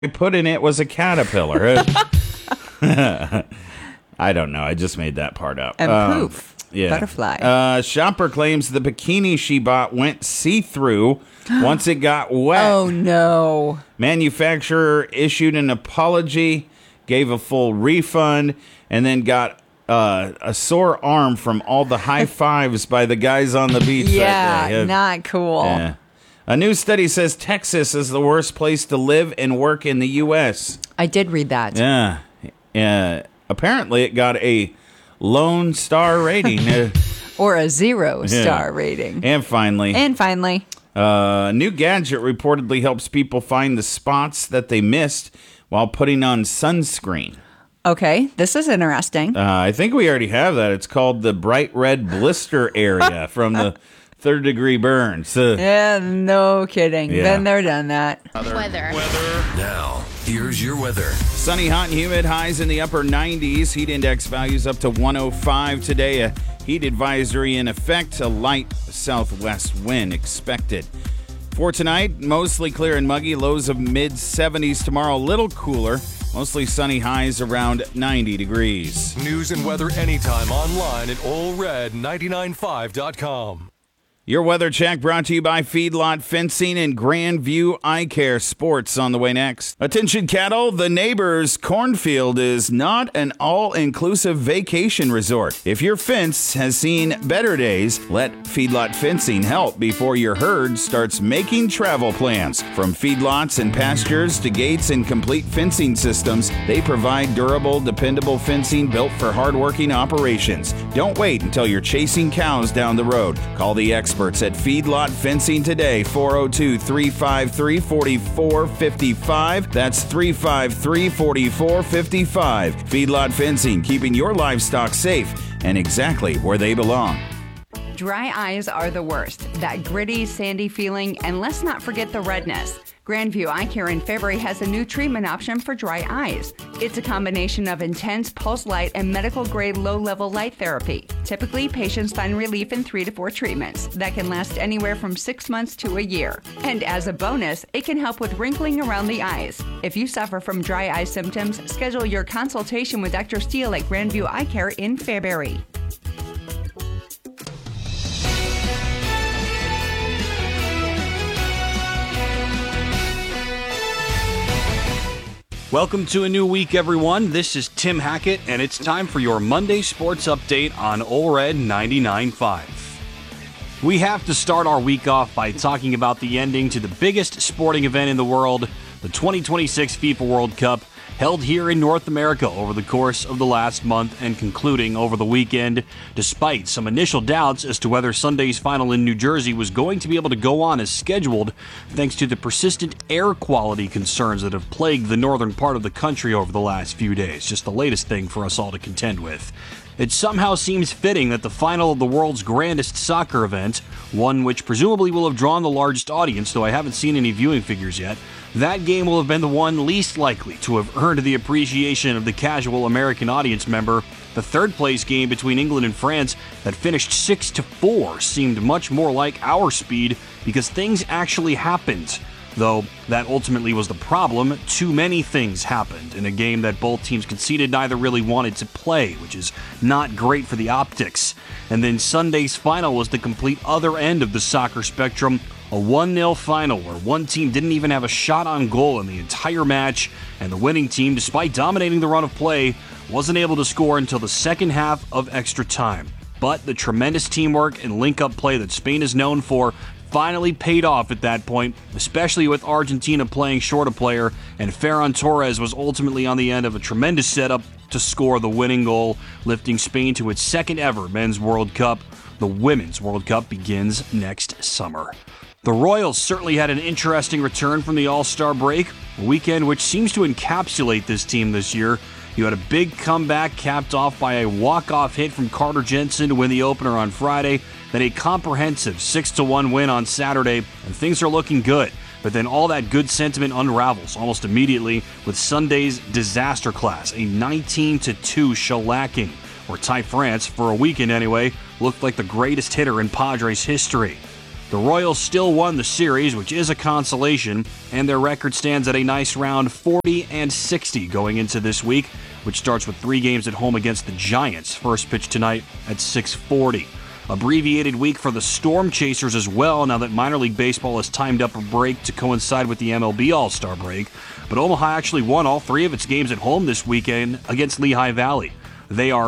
put in it was a caterpillar. I don't know. I just made that part up. And poof, butterfly. Shopper claims the bikini she bought went see-through once it got wet. Oh, no. Manufacturer issued an apology, gave a full refund, and then got a sore arm from all the high fives by the guys on the beach. Yeah, not cool. Yeah. A new study says Texas is the worst place to live and work in the U.S. I did read that. Yeah. Apparently, it got a lone star rating. Or a 0-star rating. And finally. A new gadget reportedly helps people find the spots that they missed while putting on sunscreen. Okay, this is interesting. I think we already have that. It's called the bright red blister area from the third-degree burns. Yeah, no kidding. Yeah. Been there, done that. Weather. Now, here's your weather. Sunny, hot, and humid. Highs in the upper 90s. Heat index values up to 105 today. A heat advisory in effect. A light southwest wind expected. For tonight, mostly clear and muggy. Lows of mid-70s. Tomorrow, a little cooler. Mostly sunny, highs around 90 degrees. News and weather anytime online at allred995.com. Your weather check brought to you by Feedlot Fencing and Grandview Eye Care Sports on the way next. Attention cattle, the neighbor's cornfield is not an all-inclusive vacation resort. If your fence has seen better days, let Feedlot Fencing help before your herd starts making travel plans. From feedlots and pastures to gates and complete fencing systems, they provide durable, dependable fencing built for hardworking operations. Don't wait until you're chasing cows down the road. Call the experts at Feedlot Fencing today, 402-353-4455. That's 353-4455. Feedlot Fencing, keeping your livestock safe and exactly where they belong. Dry eyes are the worst. That gritty, sandy feeling, and let's not forget the redness. Grandview Eye Care in Fairbury has a new treatment option for dry eyes. It's a combination of intense pulse light and medical-grade low-level light therapy. Typically, patients find relief in 3 to 4 treatments that can last anywhere from 6 months to a year. And as a bonus, it can help with wrinkling around the eyes. If you suffer from dry eye symptoms, schedule your consultation with Dr. Steele at Grandview Eye Care in Fairbury. Welcome to a new week, everyone. This is Tim Hackett, and it's time for your Monday Sports Update on Ole Red 99.5. We have to start our week off by talking about the ending to the biggest sporting event in the world, the 2026 FIFA World Cup, held here in North America over the course of the last month and concluding over the weekend, despite some initial doubts as to whether Sunday's final in New Jersey was going to be able to go on as scheduled, thanks to the persistent air quality concerns that have plagued the northern part of the country over the last few days. Just the latest thing for us all to contend with. It somehow seems fitting that the final of the world's grandest soccer event, one which presumably will have drawn the largest audience, though I haven't seen any viewing figures yet, that game will have been the one least likely to have earned the appreciation of the casual American audience member. The third-place game between England and France that finished 6-4 seemed much more like our speed because things actually happened. Though that ultimately was the problem, too many things happened in a game that both teams conceded neither really wanted to play, which is not great for the optics. And then Sunday's final was the complete other end of the soccer spectrum, a 1-0 final where one team didn't even have a shot on goal in the entire match, and the winning team, despite dominating the run of play, wasn't able to score until the second half of extra time. But the tremendous teamwork and link-up play that Spain is known for finally paid off at that point, especially with Argentina playing short a player, and Ferran Torres was ultimately on the end of a tremendous setup to score the winning goal, lifting Spain to its second ever Men's World Cup. The Women's World Cup begins next summer. The Royals certainly had an interesting return from the All-Star break, a weekend which seems to encapsulate this team this year. You had a big comeback capped off by a walk-off hit from Carter Jensen to win the opener on Friday, then a comprehensive 6-1 win on Saturday, and things are looking good. But then all that good sentiment unravels almost immediately with Sunday's disaster class, a 19-2 shellacking, where Ty France, for a weekend anyway, looked like the greatest hitter in Padres history. The Royals still won the series, which is a consolation, and their record stands at a nice round 40-60 going into this week, which starts with 3 games at home against the Giants. First pitch tonight at 6:40. Abbreviated week for the Storm Chasers as well, now that minor league baseball has timed up a break to coincide with the MLB All-Star break. But Omaha actually won all 3 of its games at home this weekend against Lehigh Valley. They are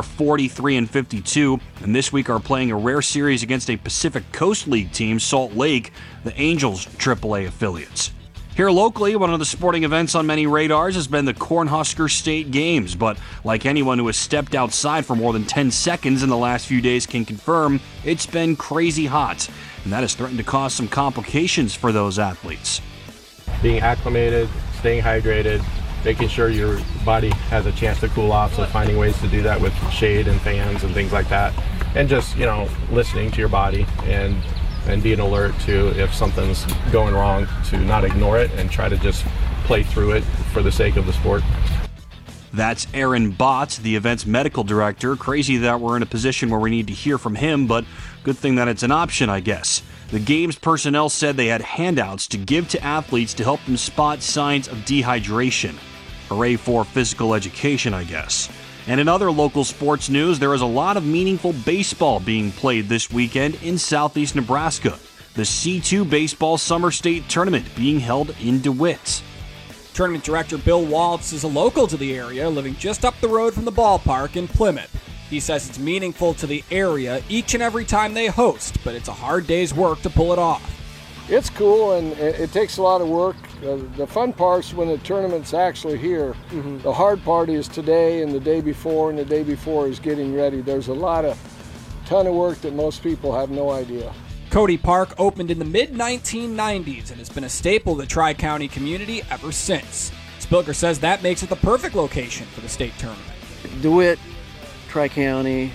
43-52, and this week are playing a rare series against a Pacific Coast League team, Salt Lake, the Angels' AAA affiliates. Here locally, one of the sporting events on many radars has been the Cornhusker State Games, but like anyone who has stepped outside for more than 10 seconds in the last few days can confirm, it's been crazy hot, and that has threatened to cause some complications for those athletes. Being acclimated, staying hydrated, making sure your body has a chance to cool off, so finding ways to do that with shade and fans and things like that, and just, listening to your body and being alert to if something's going wrong, to not ignore it and try to just play through it for the sake of the sport. That's Aaron Bott, the event's medical director. Crazy that we're in a position where we need to hear from him, but good thing that it's an option, I guess. The game's personnel said they had handouts to give to athletes to help them spot signs of dehydration. Hooray for physical education, I guess. And in other local sports news, there is a lot of meaningful baseball being played this weekend in southeast Nebraska. The C2 Baseball Summer State Tournament being held in DeWitt. Tournament director Bill Waltz is a local to the area, living just up the road from the ballpark in Plymouth. He says it's meaningful to the area each and every time they host, but it's a hard day's work to pull it off. It's cool, and it takes a lot of work. The fun part's when the tournament's actually here. Mm-hmm. The hard part is today and the day before, and the day before is getting ready. There's a ton of work that most people have no idea. Cody Park opened in the mid-1990s and has been a staple of the Tri-County community ever since. Spilker says that makes it the perfect location for the state tournament. DeWitt, Tri-County,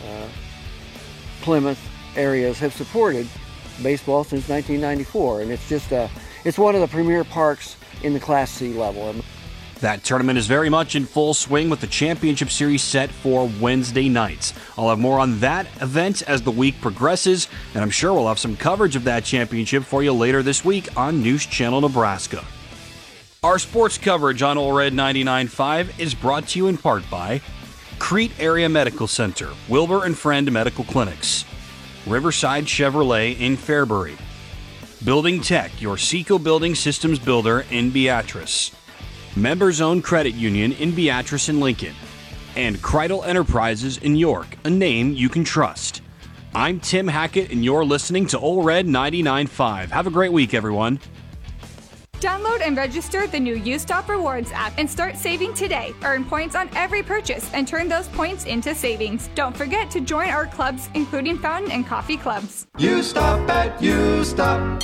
Plymouth areas have supported baseball since 1994, and it's one of the premier parks in the Class C level. That tournament is very much in full swing with the championship series set for Wednesday nights. I'll have more on that event as the week progresses, and I'm sure we'll have some coverage of that championship for you later this week on News Channel Nebraska. Our sports coverage on Ole Red 99.5 is brought to you in part by Crete Area Medical Center, Wilbur and Friend Medical Clinics, Riverside Chevrolet in Fairbury, Building Tech, your Seco Building Systems builder in Beatrice, Members Owned Credit Union in Beatrice and Lincoln, and Kreidel Enterprises in York, a name you can trust. I'm Tim Hackett, and you're listening to Ole Red 99.5. Have a great week, everyone. Download and register the new U-Stop Rewards app and start saving today. Earn points on every purchase and turn those points into savings. Don't forget to join our clubs, including fountain and coffee clubs. U-Stop at U-Stop.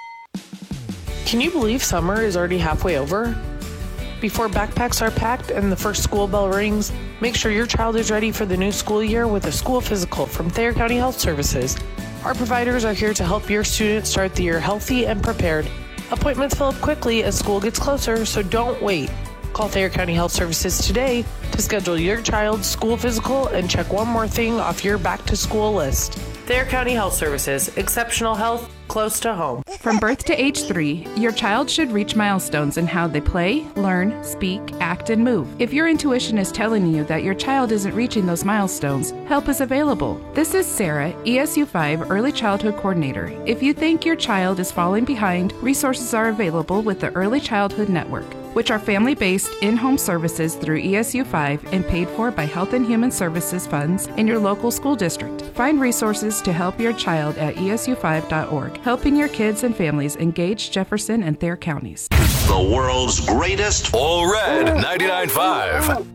Can you believe summer is already halfway over? Before backpacks are packed and the first school bell rings, make sure your child is ready for the new school year with a school physical from Thayer County Health Services. Our providers are here to help your students start the year healthy and prepared. Appointments fill up quickly as school gets closer, so don't wait. Call Thayer County Health Services today to schedule your child's school physical and check one more thing off your back-to-school list. Thayer County Health Services, exceptional health close to home. From birth to age 3, your child should reach milestones in how they play, learn, speak, act, and move. If your intuition is telling you that your child isn't reaching those milestones, help is available. This is Sarah, ESU 5 Early Childhood Coordinator. If you think your child is falling behind, resources are available with the Early Childhood Network, which are family-based in-home services through ESU 5 and paid for by Health and Human Services funds in your local school district. Find resources to help your child at esu5.org, helping your kids and families engage Jefferson and Thayer counties. The world's greatest Ole Red 99.5.